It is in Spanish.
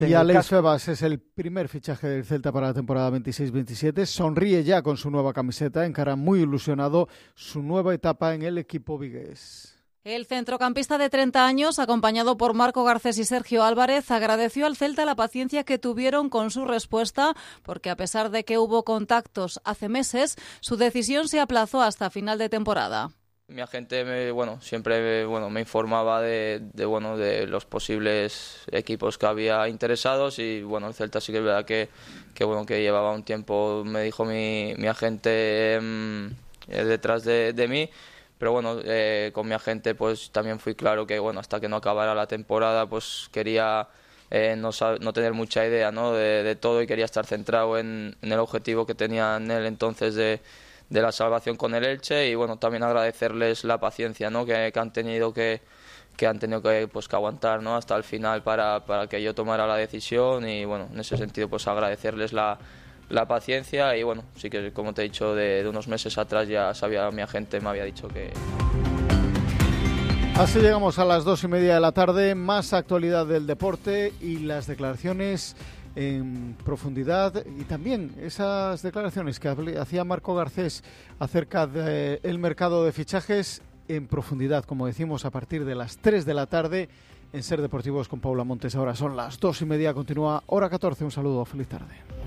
Y Alex Febas es el primer fichaje del Celta para la temporada 26-27. Sonríe ya con su nueva camiseta, encara muy ilusionado su nueva etapa en el equipo vigués. El centrocampista de 30 años, acompañado por Marco Garcés y Sergio Álvarez, agradeció al Celta la paciencia que tuvieron con su respuesta, porque a pesar de que hubo contactos hace meses, su decisión se aplazó hasta final de temporada. Mi agente siempre me informaba de los posibles equipos que había interesados y el Celta sí que es verdad que llevaba un tiempo, me dijo mi agente detrás de mí, pero con mi agente pues también fui claro que hasta que no acabara la temporada pues quería no tener mucha idea, ¿no? de todo, y quería estar centrado en el objetivo que tenía en él entonces de la salvación con el Elche, y también agradecerles la paciencia, ¿no? que han tenido que aguantar, ¿no? hasta el final para que yo tomara la decisión, y en ese sentido pues agradecerles la paciencia, y sí que, como te he dicho, de unos meses atrás ya sabía, mi agente me había dicho que... Así llegamos a las 2:30 de la tarde, más actualidad del deporte y las declaraciones en profundidad, y también esas declaraciones que hacía Marco Garcés acerca del mercado de fichajes en profundidad, como decimos, a partir de las 3 de la tarde en Ser Deportivos con Paula Montes. Ahora son las 2:30, continúa Hora 14. Un saludo, feliz tarde.